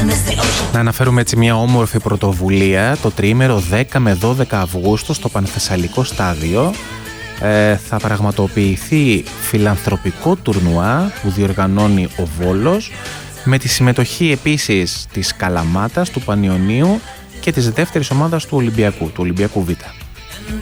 Να αναφέρουμε έτσι μια όμορφη πρωτοβουλία. Το τριήμερο 10 με 12 Αυγούστου στο Πανθεσσαλικό Στάδιο θα πραγματοποιηθεί φιλανθρωπικό τουρνουά που διοργανώνει ο Βόλος, με τη συμμετοχή επίσης της Καλαμάτας, του Πανιωνίου και της δεύτερης ομάδας του Ολυμπιακού Β.